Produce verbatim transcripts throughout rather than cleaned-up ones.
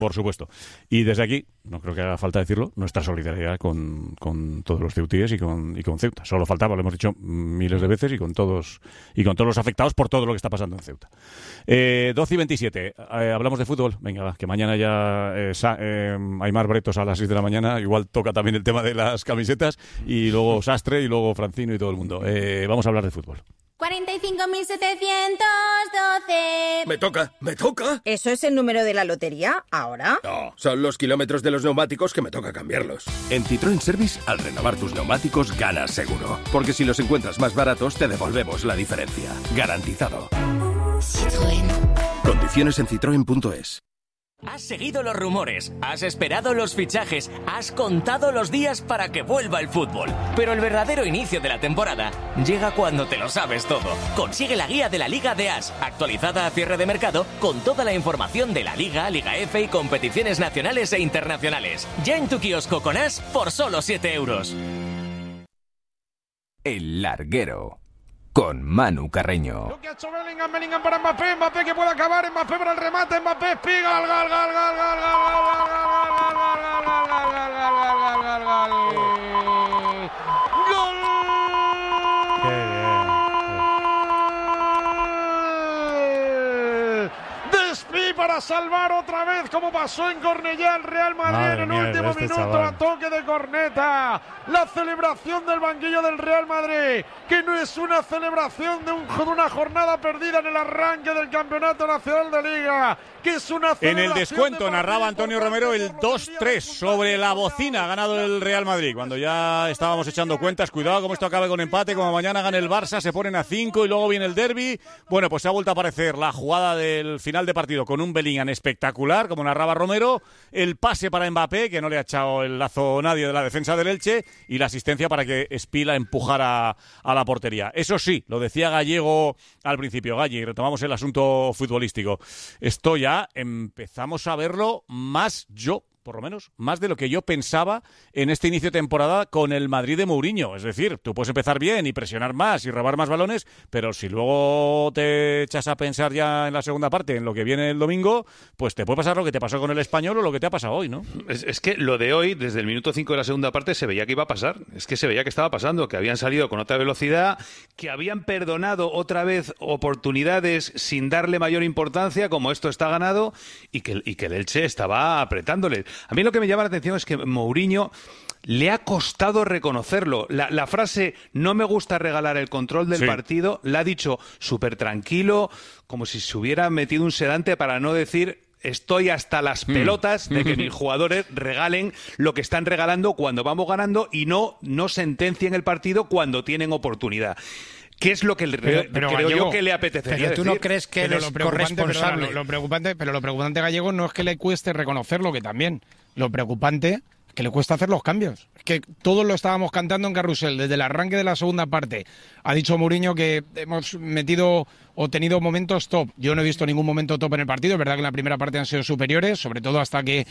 Por supuesto. Y desde aquí, no creo que haga falta decirlo, nuestra solidaridad con, con todos los ceutíes y con, y con Ceuta. Solo faltaba, lo hemos dicho miles de veces, y con todos y con todos los afectados por todo lo que está pasando en Ceuta. Eh, doce y veintisiete, eh, hablamos de fútbol. Venga, va, que mañana ya eh, Sa- eh, Aimar Bretos a las seis de la mañana. Igual toca también el tema de las camisetas, y luego Sastre, y luego Francino y todo el mundo. Eh, vamos a hablar de fútbol. cuarenta y cinco mil setecientos doce. Me toca, me toca. ¿Eso es el número de la lotería ahora? No, son los kilómetros de los neumáticos que me toca cambiarlos. En Citroën Service, al renovar tus neumáticos, ganas seguro. Porque si los encuentras más baratos, te devolvemos la diferencia. Garantizado. Citroën. Condiciones en citroen punto es. Has seguido los rumores, has esperado los fichajes, has contado los días para que vuelva el fútbol. Pero el verdadero inicio de la temporada llega cuando te lo sabes todo. Consigue la guía de la Liga de As, actualizada a cierre de mercado, con toda la información de la Liga, Liga F y competiciones nacionales e internacionales. Ya en tu kiosco con As por solo siete euros. El Larguero, con Manu Carreño. Lo que ha hecho Bellingham, Bellingham para Mbappé, Mbappé que puede acabar, Mbappé para el remate, Mbappé espiga, gol, gol, gol, gol, gol, para salvar otra vez, como pasó en Cornellá el Real Madrid. Madre en el último este minuto chaval. A toque de corneta, la celebración del banquillo del Real Madrid, que no es una celebración de, un, de una jornada perdida en el arranque del Campeonato Nacional de Liga, que es una celebración. En el descuento de narraba Antonio Romero el dos tres sobre la bocina, ha ganado el Real Madrid, cuando ya estábamos echando cuentas. Cuidado como esto acabe con empate, como mañana gane el Barça, se ponen a cinco y luego viene el derbi. Bueno, pues se ha vuelto a aparecer la jugada del final de partido con un Bellingham espectacular, como narraba Romero, el pase para Mbappé, que no le ha echado el lazo nadie de la defensa del Elche, y la asistencia para que Espila empujara a la portería. Eso sí, lo decía Gallego al principio, Galli, y retomamos el asunto futbolístico. Esto ya empezamos a verlo más yo, por lo menos, más de lo que yo pensaba en este inicio de temporada con el Madrid de Mourinho. Es decir, tú puedes empezar bien y presionar más y robar más balones, pero si luego te echas a pensar ya en la segunda parte, en lo que viene el domingo, pues te puede pasar lo que te pasó con el Español o lo que te ha pasado hoy, ¿no? Es, es que lo de hoy, desde el minuto cinco de la segunda parte, se veía que iba a pasar. Es que se veía que estaba pasando, que habían salido con otra velocidad, que habían perdonado otra vez oportunidades sin darle mayor importancia, como esto está ganado, y que, y que el Elche estaba apretándole. A mí lo que me llama la atención es que Mourinho le ha costado reconocerlo. La, la frase "no me gusta regalar el control del sí. partido" la ha dicho súper tranquilo, como si se hubiera metido un sedante, para no decir "estoy hasta las pelotas de que mis jugadores regalen lo que están regalando cuando vamos ganando y no, no sentencien el partido cuando tienen oportunidad". ¿Qué es lo que le, pero, pero creo Gallego, yo que le apetecería pero tú decir? no crees que él es corresponsable? Pero lo, lo preocupante, pero lo preocupante, Gallego, no es que le cueste reconocerlo, que también. Lo preocupante es que le cuesta hacer los cambios. Es que todos lo estábamos cantando en Carrusel desde el arranque de la segunda parte. Ha dicho Mourinho que hemos metido o tenido momentos top. Yo no he visto ningún momento top en el partido. Es verdad que en la primera parte han sido superiores, sobre todo hasta que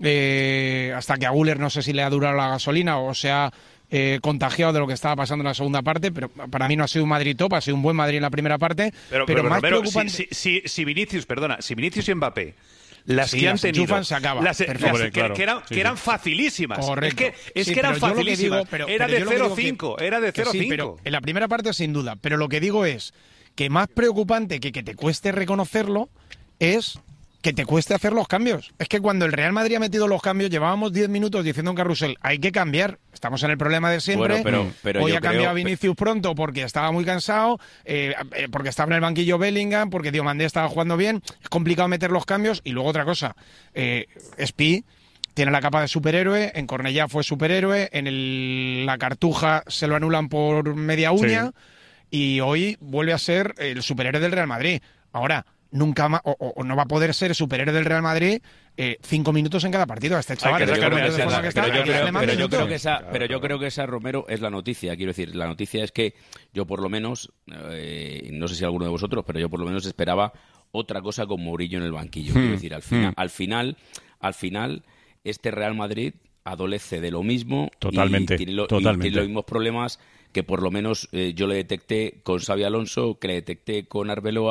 eh, hasta que a Güler no sé si le ha durado la gasolina o sea Eh, contagiado de lo que estaba pasando en la segunda parte, pero para mí no ha sido un Madrid top, ha sido un buen Madrid en la primera parte, pero, pero, pero más Romero, preocupante... Si, si, si Vinicius, perdona, si Vinicius y Mbappé, las sí, que han las tenido, enchufan, se acaba. Las, las Hombre, que, claro. que, eran, sí, que eran sí. facilísimas. Correcto. Es que, es sí, que eran facilísimas. Digo, pero, era pero de cero cinco, era de cero cinco. Sí, pero en la primera parte sin duda, pero lo que digo es que más preocupante que que te cueste reconocerlo es que te cueste hacer los cambios. Es que cuando el Real Madrid ha metido los cambios, llevábamos diez minutos diciendo en Carrusel, hay que cambiar. Estamos en el problema de siempre. Bueno, pero, pero Hoy ha cambiado a Vinicius pronto porque estaba muy cansado, eh, porque estaba en el banquillo Bellingham, porque Diomandé estaba jugando bien. Es complicado meter los cambios. Y luego otra cosa, eh, Spi tiene la capa de superhéroe, en Cornellá fue superhéroe, en el, la Cartuja se lo anulan por media uña, sí. Y hoy vuelve a ser el superhéroe del Real Madrid. Ahora, nunca más, o, o no va a poder ser superhéroe del Real Madrid eh, cinco minutos en cada partido a este chaval. Pero yo creo que esa, pero yo creo que esa, Romero, es la noticia. Quiero decir, la noticia es que yo por lo menos, eh, no sé si alguno de vosotros, pero yo por lo menos esperaba otra cosa con Mourinho en el banquillo. Quiero decir, al final, al final, al final, este Real Madrid adolece de lo mismo. Totalmente, y tiene, lo, totalmente. y tiene los mismos problemas que por lo menos eh, yo le detecté con Xabi Alonso, que le detecté con Arbeloa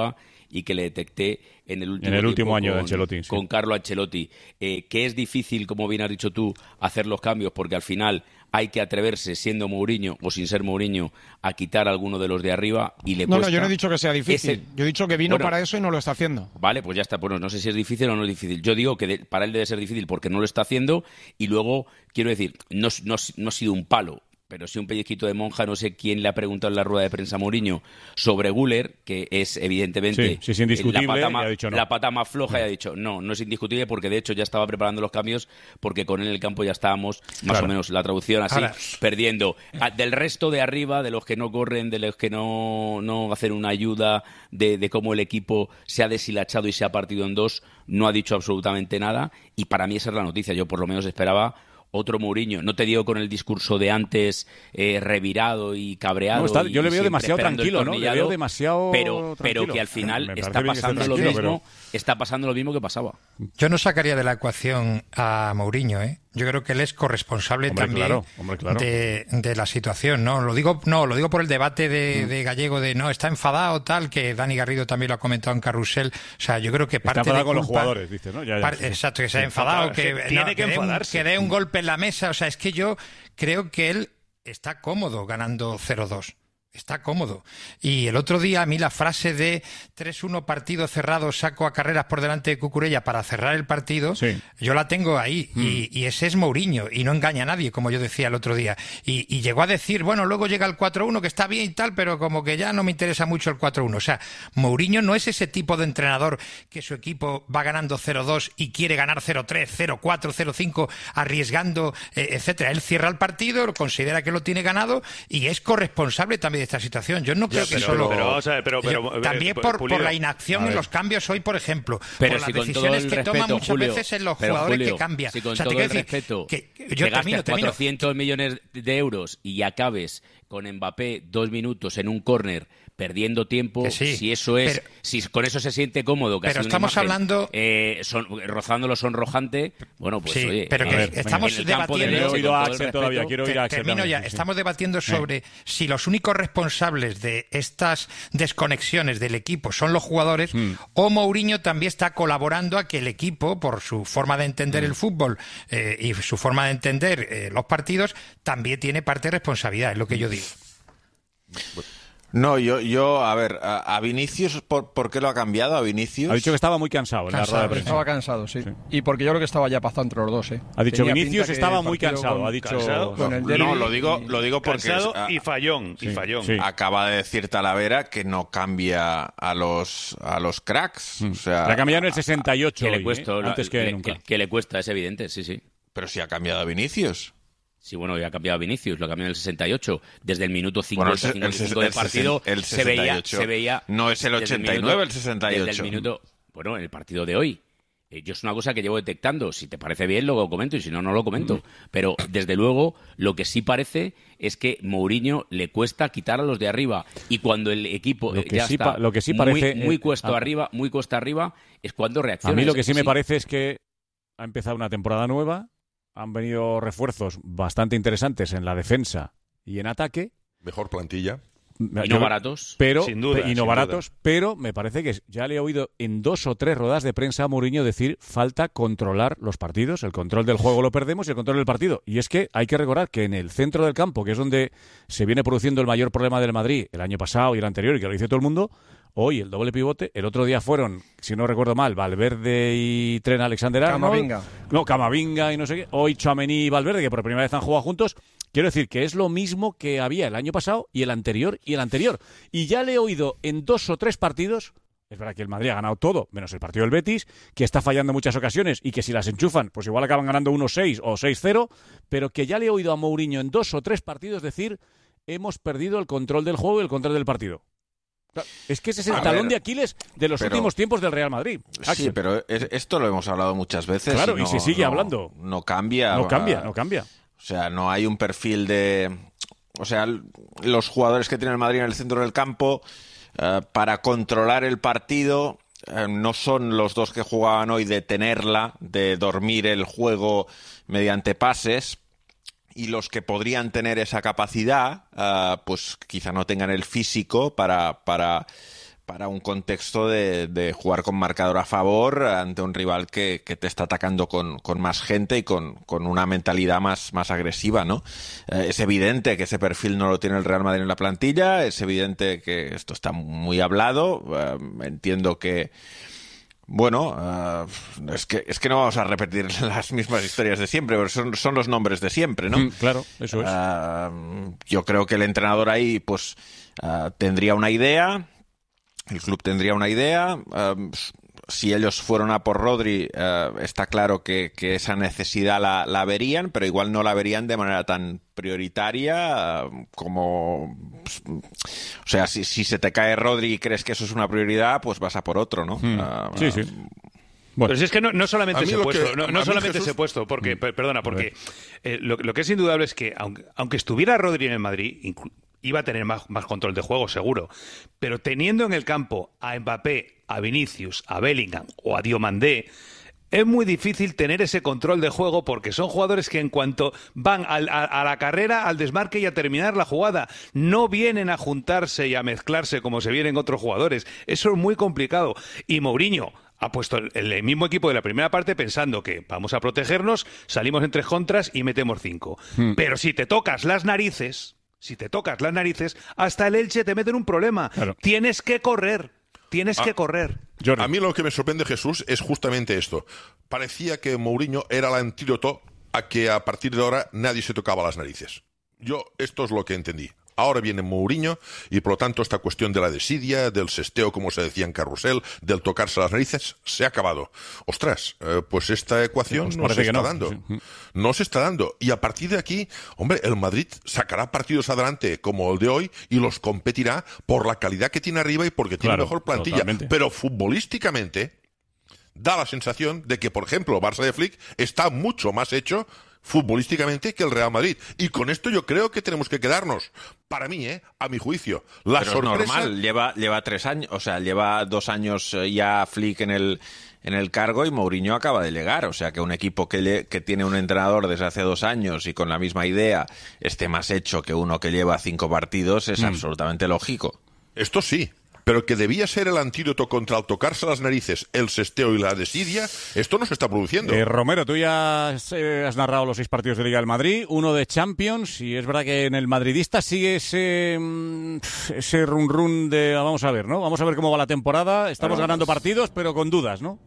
y que le detecté en el último, en el último año con, de Ancelotti. Sí. Con Carlo Ancelotti. Eh, que es difícil, como bien has dicho tú, hacer los cambios porque al final hay que atreverse, siendo Mourinho o sin ser Mourinho, a quitar a alguno de los de arriba y le No, cuesta. no, yo no he dicho que sea difícil. Ese... Yo he dicho que vino bueno, para eso y no lo está haciendo. Vale, pues ya está. Bueno, no sé si es difícil o no es difícil. Yo digo que de, para él debe ser difícil porque no lo está haciendo y luego, quiero decir, no, no, no ha sido un palo, pero sí un pellizquito de monja. No sé quién le ha preguntado en la rueda de prensa a Mourinho sobre Güler, que es evidentemente sí, sí, es indiscutible, la, pata más, ha dicho no. la pata más floja, sí. Y ha dicho no, no es indiscutible porque de hecho ya estaba preparando los cambios porque con él en el campo ya estábamos, más claro. o menos la traducción así, Ahora. perdiendo. Del resto de arriba, de los que no corren, de los que no, no hacen una ayuda, de, de cómo el equipo se ha deshilachado y se ha partido en dos, no ha dicho absolutamente nada y para mí esa es la noticia. Yo por lo menos esperaba otro Mourinho. No te digo con el discurso de antes eh, revirado y cabreado. No, está, y, yo le veo demasiado tranquilo, ¿no? Le veo demasiado pero, pero que al final me, me está pasando lo mismo, pero... está pasando lo mismo que pasaba. Yo no sacaría de la ecuación a Mourinho, ¿eh? Yo creo que él es corresponsable hombre, también claro, hombre, claro. De, de la situación, ¿no? Lo digo, no, lo digo por el debate de, mm. de Gallego de no, está enfadado, tal, que Dani Garrido también lo ha comentado en Carrusel. O sea, yo creo que parte está enfadado de con culpa, los jugadores, dices, ¿no? Ya, ya, par, sí. Exacto, que se ha enfadado, que, que, tiene no, que, que, enfadarse. dé un, que dé un golpe en la mesa. O sea, es que yo creo que él está cómodo ganando cero dos. Está cómodo. Y el otro día a mí la frase de tres uno partido cerrado, saco a Carreras por delante de Cucurella para cerrar el partido, sí. yo la tengo ahí. Mm. Y, y ese es Mourinho y no engaña a nadie, como yo decía el otro día. Y, y llegó a decir, bueno, luego llega el cuatro uno, que está bien y tal, pero como que ya no me interesa mucho el cuatro uno. O sea, Mourinho no es ese tipo de entrenador que su equipo va ganando cero dos y quiere ganar cero tres, cero cuatro, cero cinco, arriesgando, eh, etcétera. Él cierra el partido, considera que lo tiene ganado y es corresponsable también de esta situación. Yo no creo ya, pero, que solo... Pero, vamos a ver, pero, pero, yo, también por, por la inacción en los cambios hoy, por ejemplo. Pero por si las decisiones que respeto, toma muchas Julio, veces en los pero, jugadores Julio, que cambia. Si con o sea, todo te el decir respeto que, que te yo gastes termino, termino. cuatrocientos millones de euros y acabes con Mbappé dos minutos en un córner perdiendo tiempo, sí, si eso es, pero, si con eso se siente cómodo, que pero ha sido estamos una imagen, hablando eh, son, rozándolo sonrojante, bueno, pues sí, oye, pero que ver, estamos en el debatiendo. De he oído a Axel todavía, quiero oír a Axel. Termino ya. Sí. Estamos debatiendo sobre sí. si los únicos responsables de estas desconexiones del equipo son los jugadores mm. o Mourinho también está colaborando a que el equipo, por su forma de entender mm. el fútbol eh, y su forma de entender eh, los partidos, también tiene parte de responsabilidad, es lo que yo digo. No, yo, yo a ver, a, a Vinicius, ¿por, ¿por qué lo ha cambiado a Vinicius? Ha dicho que estaba muy cansado, cansado en la rueda de prensa. Estaba cansado, sí. sí. Y porque yo creo que estaba ya pasado entre los dos, ¿eh? Ha dicho Tenía Vinicius estaba muy cansado, con, ha dicho... Cansado, con el derbi, no, lo digo, lo digo porque... Cansado es, y fallón, sí, y fallón. Sí. Acaba de decir Talavera que no cambia a los a los cracks. Mm. O sea, le ha cambiado en el sesenta y ocho que hoy, le cuesta, ¿eh? Antes que le, nunca. Que, que le cuesta, es evidente, sí, sí. Pero si ha cambiado a Vinicius. Sí, bueno, ya ha cambiado a Vinicius, lo ha cambiado en el sesenta y ocho. Desde el minuto cincuenta, bueno, el, cincuenta y cinco el, del partido el se, veía, se veía... No es el ochenta y nueve, el, minuto, el sesenta y ocho. Desde el minuto... Bueno, en el partido de hoy. Eh, yo es una cosa que llevo detectando. Si te parece bien, lo comento, y si no, no lo comento. Mm. Pero, desde luego, lo que sí parece es que Mourinho le cuesta quitar a los de arriba. Y cuando el equipo lo que ya sí está pa, lo que sí parece, muy, muy eh, cuesta a, arriba, muy cuesta arriba, es cuando reacciona. A mí lo que sí, sí me parece es que ha empezado una temporada nueva. Han venido refuerzos bastante interesantes en la defensa y en ataque. Mejor plantilla. Y no baratos. Pero, sin duda, y no sin baratos, duda. Pero me parece que ya le he oído en dos o tres rodadas de prensa a Mourinho decir falta controlar los partidos, el control del juego lo perdemos y el control del partido. Y es que hay que recordar que en el centro del campo, que es donde se viene produciendo el mayor problema del Madrid el año pasado y el anterior, y que lo dice todo el mundo, hoy el doble pivote, el otro día fueron, si no recuerdo mal, Valverde y Trent Alexander-Arnold. Camavinga. No, Camavinga y no sé qué. Hoy Tchouaméni y Valverde, que por primera vez han jugado juntos. Quiero decir que es lo mismo que había el año pasado y el anterior y el anterior. Y ya le he oído en dos o tres partidos, es verdad que el Madrid ha ganado todo, menos el partido del Betis, que está fallando en muchas ocasiones y que si las enchufan, pues igual acaban ganando uno seis o seis cero, pero que ya le he oído a Mourinho en dos o tres partidos decir hemos perdido el control del juego y el control del partido. Es que ese es el a talón ver, de Aquiles de los pero, últimos tiempos del Real Madrid. Axel. Sí, pero es, esto lo hemos hablado muchas veces. Claro, y, no, y se sigue no, hablando. No cambia. No cambia, no cambia. O sea, no hay un perfil de... O sea, los jugadores que tiene el Madrid en el centro del campo, eh, para controlar el partido, eh, no son los dos que jugaban hoy de tenerla, de dormir el juego mediante pases, y los que podrían tener esa capacidad, uh, pues quizá no tengan el físico para, para, para un contexto de, de jugar con marcador a favor ante un rival que, que te está atacando con, con más gente y con, con una mentalidad más, más agresiva, ¿no? Eh, es evidente que ese perfil no lo tiene el Real Madrid en la plantilla, es evidente que esto está muy hablado, eh, entiendo que Bueno, uh, es que es que no vamos a repetir las mismas historias de siempre, pero son, son los nombres de siempre, ¿no? Mm, claro, eso es. Uh, yo creo que el entrenador ahí, pues, uh, tendría una idea, el club tendría una idea. Uh, si ellos fueron a por Rodri, uh, está claro que, que esa necesidad la, la verían, pero igual no la verían de manera tan prioritaria uh, como... Pues, o sea, si, si se te cae Rodri y crees que eso es una prioridad, pues vas a por otro, ¿no? Mm. Uh, sí, sí. Bueno. Pero si es que no, no solamente ese puesto, que, no, no solamente Jesús... ese puesto, porque, mm. perdona, porque eh, lo, lo que es indudable es que aunque, aunque estuviera Rodri en el Madrid, inclu- iba a tener más, más control de juego, seguro. Pero teniendo en el campo a Mbappé, a Vinicius, a Bellingham o a Diomandé, es muy difícil tener ese control de juego porque son jugadores que en cuanto van al, a, a la carrera, al desmarque y a terminar la jugada, no vienen a juntarse y a mezclarse como se vienen otros jugadores. Eso es muy complicado. Y Mourinho ha puesto el, el mismo equipo de la primera parte pensando que vamos a protegernos, salimos en tres contras y metemos cinco. Hmm. Pero si te tocas las narices... Si te tocas las narices, hasta el Elche te mete en un problema. Claro. Tienes que correr, tienes ah, que correr. Jordi. A mí lo que me sorprende, Jesús, es justamente esto. Parecía que Mourinho era el antídoto a que a partir de ahora nadie se tocaba las narices. Yo esto es lo que entendí. Ahora viene Mourinho y por lo tanto esta cuestión de la desidia, del sesteo, como se decía en Carrusel, del tocarse las narices, se ha acabado. Ostras, eh, pues esta ecuación sí, pues no se está no. dando. Sí. No se está dando. Y a partir de aquí, hombre, el Madrid sacará partidos adelante como el de hoy y los competirá por la calidad que tiene arriba y porque tiene claro, mejor plantilla. Totalmente. Pero futbolísticamente da la sensación de que, por ejemplo, Barça de Flick está mucho más hecho futbolísticamente que el Real Madrid. Y con esto yo creo que tenemos que quedarnos. Para mí, ¿eh? A mi juicio. La Pero sorpresa... es normal, lleva, lleva tres años, o sea, lleva dos años ya Flick en el, en el cargo y Mourinho acaba de llegar. O sea, que un equipo que, le, que tiene un entrenador desde hace dos años y con la misma idea esté más hecho que uno que lleva cinco partidos es mm. absolutamente lógico. Esto sí. Pero que debía ser el antídoto contra el tocarse las narices, el sesteo y la desidia, esto no se está produciendo. Eh, Romero, tú ya has, eh, has narrado los seis partidos de Liga del Madrid, uno de Champions, y es verdad que en el madridista sigue ese, ese run run de, vamos a ver, ¿no? Vamos a ver cómo va la temporada, estamos bueno, ganando partidos, pero con dudas, ¿no?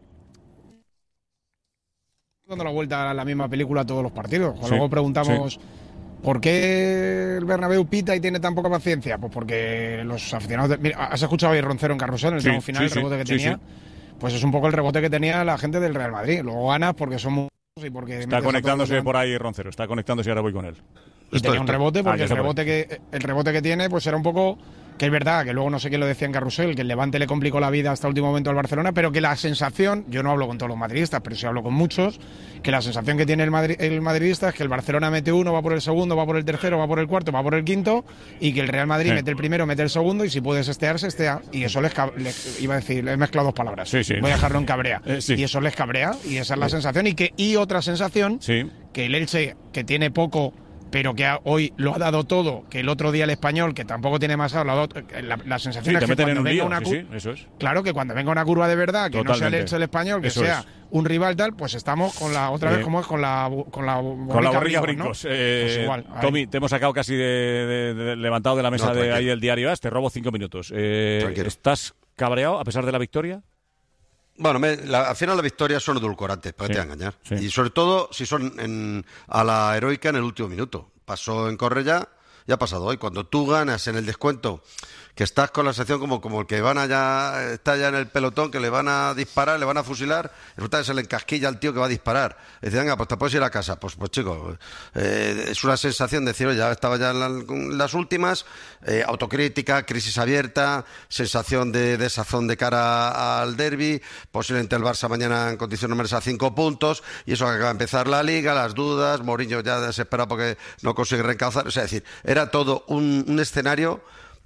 Dando la vuelta a la misma película a todos los partidos. Sí, luego preguntamos... Sí. ¿Por qué el Bernabéu pita y tiene tan poca paciencia? Pues porque los aficionados... De... Mira, ¿has escuchado ahí Roncero en Carrusel, en el tramo sí, final, sí, el rebote que sí, tenía? Sí. Pues es un poco el rebote que tenía la gente del Real Madrid. Luego ganas porque son muy... Y porque está conectándose por ahí Roncero, está conectándose y ahora voy con él. Y esto, tenía un rebote porque ah, el, rebote que, el rebote que tiene pues era un poco... Que es verdad, que luego no sé quién lo decía en Carrusel, que el Levante le complicó la vida hasta el último momento al Barcelona, pero que la sensación, yo no hablo con todos los madridistas, pero sí hablo con muchos, que la sensación que tiene el, Madrid, el madridista es que el Barcelona mete uno, va por el segundo, va por el tercero, va por el cuarto, va por el quinto, y que el Real Madrid sí. mete el primero, mete el segundo, y si puedes estear, se estea. Y eso les, les iba a decir, he mezclado dos palabras, sí, sí. voy a dejarlo en cabrea. Eh, sí. Y eso les cabrea, y esa es la sensación. Y, que, y otra sensación, sí. que el Elche, que tiene poco... pero que hoy lo ha dado todo, que el otro día el Español, que tampoco tiene más la, la, la sensación sí, es que cuando venga lío, una sí, curva, sí, eso es. claro que cuando venga una curva de verdad, que Totalmente. no sea el hecho el Español, que eso sea es. un rival tal, pues estamos con la otra eh, vez como es con la con la con la borrica brincos. ¿no? Eh, pues igual, Tommy, te hemos sacado casi de, de, de, de levantado de la mesa no, de ahí el diario As, te robo cinco minutos. Eh, ¿Estás cabreado a pesar de la victoria? Bueno, me, la, al final las victorias son edulcorantes, para sí, te engañar. Sí. Y sobre todo si son en, a la heroica en el último minuto. Pasó en Cornellá, ya ha pasado hoy. Cuando tú ganas en el descuento, que estás con la sensación como, como el que van allá, está ya en el pelotón, que le van a disparar, le van a fusilar, resulta que se le encasquilla al tío que va a disparar. Y dice, venga, pues te puedes ir a casa. Pues, pues chicos, eh, es una sensación de decir, oye, ya estaba ya en, la, en las últimas, eh, autocrítica, crisis abierta, sensación de desazón de cara al derbi, posiblemente el Barça mañana en condiciones de a cinco puntos, y eso acaba de empezar la Liga, las dudas, Mourinho ya desesperado porque no consigue reencauzar. O sea, es decir, era todo un, un escenario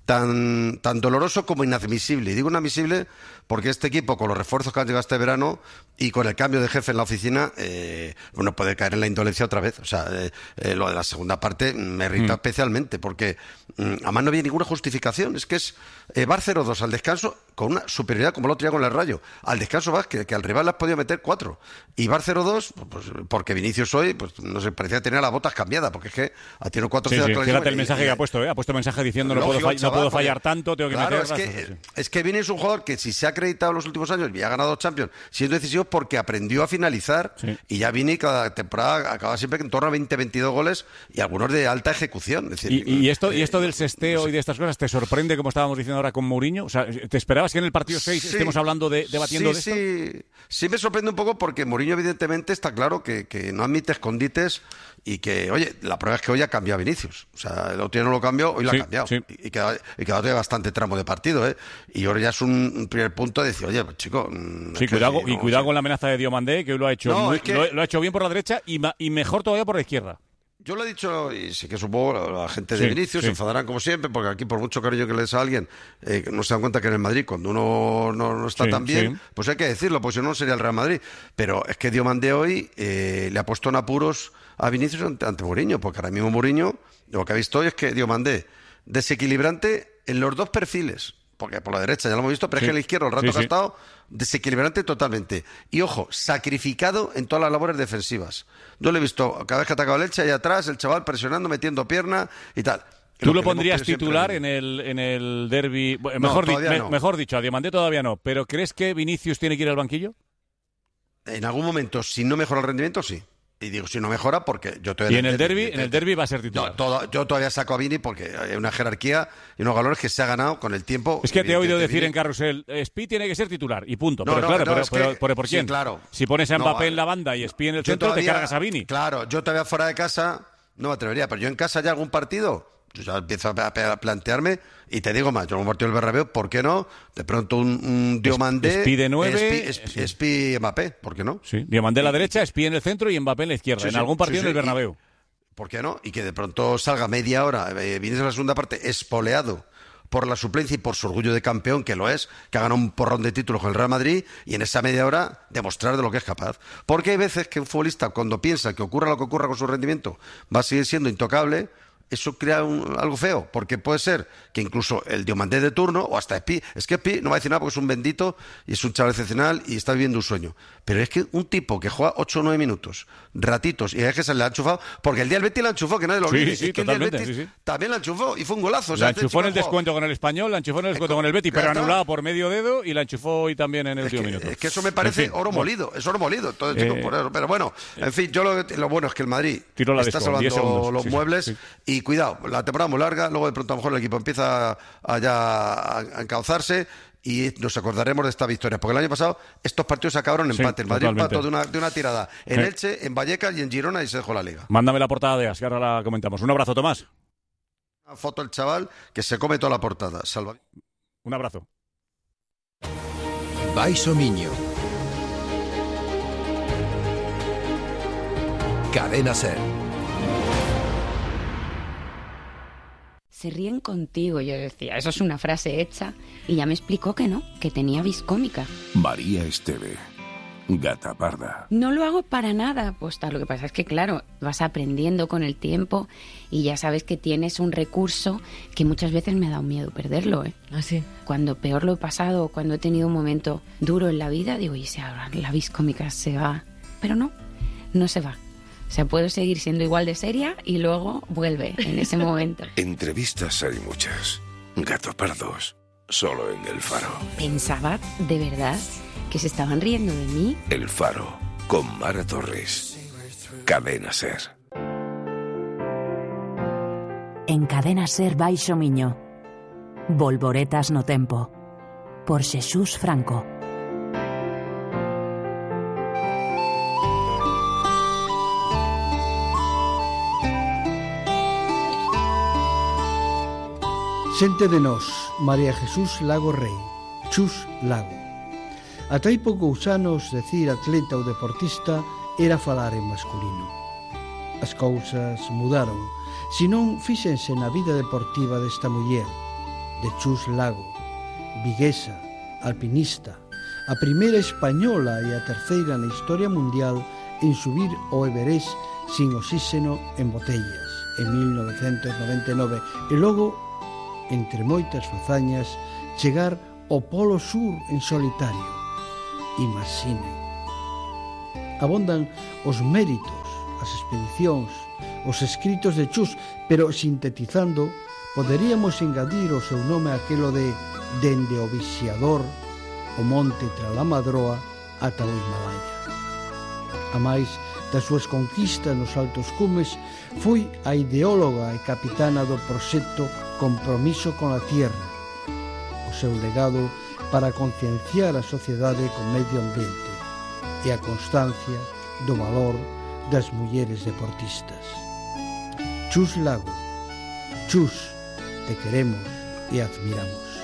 tan tan doloroso como inadmisible. Y digo inadmisible porque este equipo, con los refuerzos que han llegado este verano y con el cambio de jefe en la oficina, eh, bueno, puede caer en la indolencia otra vez. O sea, eh, eh, lo de la segunda parte me irrita mm. especialmente porque mm, además no había ninguna justificación. Es que es eh, Bar cero dos al descanso, con una superioridad como el otro día con el Rayo. Al descanso vas que, que al rival le has podido meter cuatro. Y vas cero dos, pues porque Vinicius hoy, pues no sé, parecía tener las botas cambiadas, porque es que ha tenido cuatro sí, sí. Fíjate el mensaje y, que ha puesto, ¿eh? Ha puesto mensaje diciendo no, puedo, fall, chaval, no puedo fallar porque, tanto, tengo que claro, meter... Es que, es que Vini es un jugador que si se ha acreditado en los últimos años y ha ganado Champions, siendo decisivo porque aprendió a finalizar, sí. y ya Vini cada temporada acaba siempre en torno a veinte, veintidós goles y algunos de alta ejecución. Es decir, y, y, esto, eh, y esto del sesteo no sé. y de estas cosas, ¿te sorprende, como estábamos diciendo ahora con Mourinho? O sea, ¿te esperabas que en el partido seis sí. estemos hablando de debatiendo sí, de esto? Sí, sí me sorprende un poco porque Mourinho evidentemente está claro que, que no admite escondites y que, oye, la prueba es que hoy ha cambiado a Vinicius. O sea, el otro día no lo cambió, hoy lo sí, ha cambiado. Sí. Y, y queda, y queda de bastante tramo de partido, ¿eh? Y ahora ya es un, un primer punto de decir, oye, pues, chico... Sí, cuidado, sí, y no, cuidado sí. con la amenaza de Diomandé, que hoy lo ha hecho, no, muy, es que... lo, lo ha hecho bien por la derecha y, ma, y mejor todavía por la izquierda. Yo lo he dicho, y sí que supongo la, la gente de sí, Vinicius sí. se enfadarán como siempre, porque aquí por mucho cariño que le des a alguien, eh, no se dan cuenta que en el Madrid, cuando uno no, no está sí, tan bien, sí. pues hay que decirlo, pues si no, no sería el Real Madrid. Pero es que Diomandé hoy eh, le ha puesto en apuros a Vinicius ante, ante Mourinho, porque ahora mismo Mourinho, lo que ha visto hoy es que Diomandé, desequilibrante en los dos perfiles, porque por la derecha ya lo hemos visto, pero sí. es que en la izquierda el rato sí, que ha estado desequilibrante totalmente. Y ojo, sacrificado en todas las labores defensivas. Yo lo he visto cada vez que ha atacado el Elche, ahí atrás, el chaval presionando, metiendo pierna y tal. ¿Tú lo, lo pondrías titular en el, en el derbi? Mejor, no, di me, no. mejor dicho, a Diomandé todavía no. ¿Pero crees que Vinicius tiene que ir al banquillo? En algún momento, si no mejora el rendimiento, sí. Y digo, si no mejora, porque yo todavía... Y en el derbi, en el derbi va a ser titular. No, todo, yo todavía saco a Vini porque hay una jerarquía y unos valores que se ha ganado con el tiempo. Es que te he oído decir Vini... en Carrusel, Spi tiene que ser titular, y punto. No, pero no, claro, no, pero, pero, que... pero ¿por quién? Sí, claro. Si pones a Mbappé no, en la banda y Spi en el centro, todavía, te cargas a Vini. Claro, yo todavía fuera de casa no me atrevería, pero yo en casa ya algún partido... Yo ya empiezo a plantearme y te digo más, yo en un partido del Bernabéu, ¿por qué no? De pronto un, un Diomandé, Spi de nueve, Spi, Spi Mbappé, ¿por qué no? Sí, Diomandé a la derecha, Spi en el centro y Mbappé en la izquierda, sí, en sí, algún partido sí, sí, en el Bernabéu. Y, ¿por qué no? Y que de pronto salga media hora, eh, vienes a la segunda parte espoleado por la suplencia y por su orgullo de campeón, que lo es, que ha ganado un porrón de títulos con el Real Madrid, y en esa media hora demostrar de lo que es capaz. Porque hay veces que un futbolista, cuando piensa que ocurra lo que ocurra con su rendimiento, va a seguir siendo intocable. Eso crea un, algo feo, porque puede ser que incluso el Diomandé de turno, o hasta Spi, es que Spi no va a decir nada porque es un bendito y es un chaval excepcional y está viviendo un sueño. Pero es que un tipo que juega ocho o nueve minutos, ratitos, y es que se le ha enchufado, porque el día del Betis la enchufó, que nadie lo olvide. Sí, sí, es que totalmente, el día del Betis sí, sí. también la enchufó y fue un golazo. O sea, la este enchufó en el descuento con el Español, la enchufó en el descuento con el Betis, pero anulado por medio dedo, y la enchufó hoy también en el último minuto. Es que eso me parece en fin, oro molido, es oro molido. Todo el chico, eh, por eso. Pero bueno, en fin, yo lo, lo bueno es que el Madrid la está salvando los sí, muebles sí. y cuidado, la temporada muy larga, luego de pronto a lo mejor el equipo empieza a, ya a encauzarse y nos acordaremos de esta victoria, porque el año pasado estos partidos se acabaron en empate. Sí, el Madrid empató de una, de una tirada en sí. Elche, en Vallecas y en Girona y se dejó la liga. Mándame la portada de As, que ahora la comentamos. Un abrazo, Tomás. Una foto del chaval que se come toda la portada. Salva. Un abrazo. Baixo Miño. Cadena Ser. Se ríen contigo, yo decía, eso es una frase hecha, y ya me explicó que no, que tenía vis cómica. María Esteve, gata parda. No lo hago para nada, pues tal, lo que pasa es que claro, vas aprendiendo con el tiempo y ya sabes que tienes un recurso que muchas veces me ha dado miedo perderlo, ¿eh? ¿Ah, sí? Cuando peor lo he pasado, cuando he tenido un momento duro en la vida, digo, y si ahora la vis cómica se va, pero no, no se va. O sea, puedo seguir siendo igual de seria y luego vuelve en ese momento. Entrevistas hay muchas. Gato pardos, solo en El Faro. Pensaba, de verdad, que se estaban riendo de mí. El Faro, con Mara Torres. Cadena Ser. En Cadena Ser Baixo Miño. Volvoretas no tempo. Por Xesús Franco. Xente de nós, María Jesús Lago Rei, Chus Lago. Ata hai poucos anos, decir atleta ou deportista era falar en masculino. As cousas mudaron, senón fíxense na vida deportiva desta muller, de Chus Lago, viguesa, alpinista, a primeira española e a terceira na historia mundial en subir o Everest sin oxíxeno en botellas, en mil novecentos noventa e nove, e logo, entre moitas fazañas, chegar o Polo Sur en solitario. Imaginen. Abondan os méritos, as expedicións, os escritos de Chus, pero sintetizando, poderíamos engadir o seu nome aquelo de dende o Vixiador, o monte tras a Madroa, ata o Himalaya. A máis das súas conquistas nos altos cumes, foi a ideóloga e capitana do proxecto Compromiso con a Tierra. O seu legado para concienciar a sociedade con medio ambiente e a constancia do valor das mulleres deportistas. Chus Lago, Chus, te queremos e admiramos.